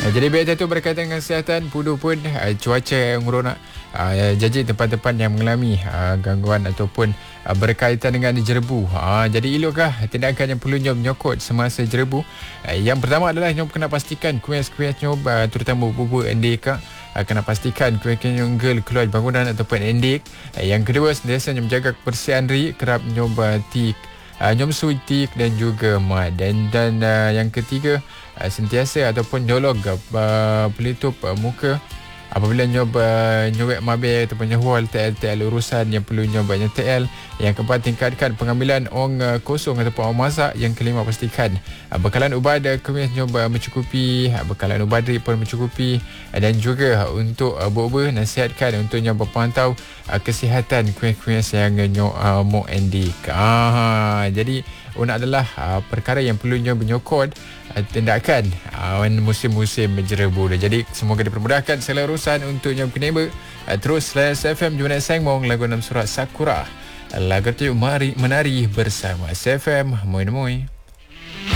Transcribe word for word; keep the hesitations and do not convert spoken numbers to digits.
Uh, jadi berita itu berkaitan dengan kesihatan, pudu pun uh, cuaca yang meronak. Uh, jadi tempat-tempat yang mengalami uh, gangguan ataupun uh, berkaitan dengan jerebu. Uh, jadi elokkah tindakan yang perlu nyob menyokot semasa jerebu? Uh, yang pertama adalah nyob kena pastikan kuis-kuis nyob uh, terutama bubur endik uh, kena pastikan kuis-kuis nyob gel keluar bangunan ataupun endik. Uh, yang kedua sentiasa nyob menjaga kebersihan ri, kerap nyob uh, tik Uh, nyom suitik dan juga mad. Dan dan uh, yang ketiga uh, sentiasa ataupun nyolog uh, pelitup uh, muka apabila nyoba nyobek mabel ataupun nyahwal T L T L urusan yang perlu nyobanya T L. Yang keempat, tingkatkan pengambilan ong uh, kosong ataupun ong masak. Yang kelima, pastikan uh, bekalan ubat uh, kemis nyoba mencukupi, uh, bekalan ubat drip pun mencukupi, uh, dan juga uh, untuk uh, boba nasihatkan untuk nyoba pantau uh, kesihatan kuis-kuis yang nyoba uh, mo endik. Ah, jadi una adalah uh, perkara yang perlu nyoba menyokot uh, tindakan uh, musim-musim jerebu. Jadi semoga dipermudahkan segala urusan untuk nyoba keneba. Uh, terus Layan S F M Jumaat Sengmong lagu enam surat Sakura. Lagu tu mari menari bersama S F M. Moi moi.